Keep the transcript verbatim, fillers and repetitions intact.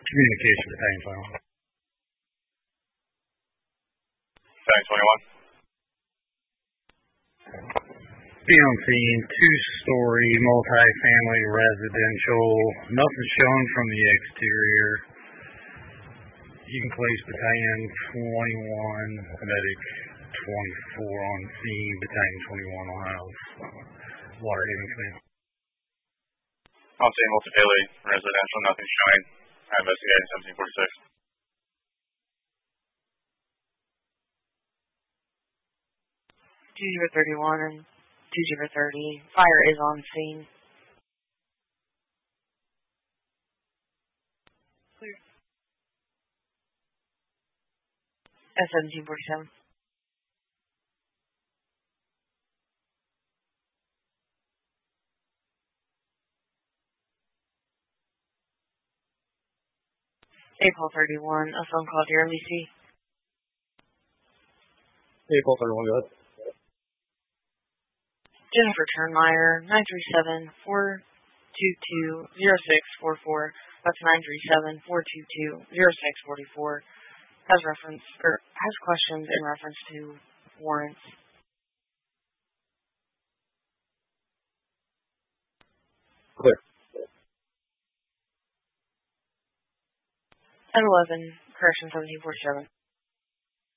Communication Battalion Final. Battalion twenty-one. Be on scene, two-story, multi-family residential. Nothing shown from the exterior. You can place Battalion twenty-one, Medic twenty-four on scene, Battalion twenty-one on house. Water Haven Command. On scene, multi-family residential, nothing showing. I investigated seventeen forty-six. two zero thirty-one and two zero thirty. Fire is on scene. Clear. At seventeen forty-seven. April thirty-one, a phone call to your M D C. April thirty-one, go ahead. Jennifer Turnmeyer, nine three seven, four two two, zero six four four. That's nine three seven, four two two, zero six four four. Has reference, or has questions in reference to warrants. Clear. At eleven, correction seventeen forty-seven.